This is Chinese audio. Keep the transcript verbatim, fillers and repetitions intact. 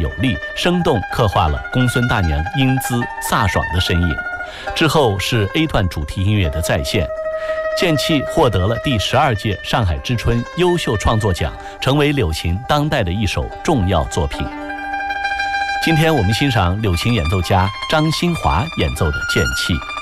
有力，生动刻画了公孙大娘英姿飒爽的身影。之后是 A 段主题音乐的再现，剑气获得了第十二届上海之春优秀创作奖，成为柳琴当代的一首重要作品。今天我们欣赏柳琴演奏家张新华演奏的剑气。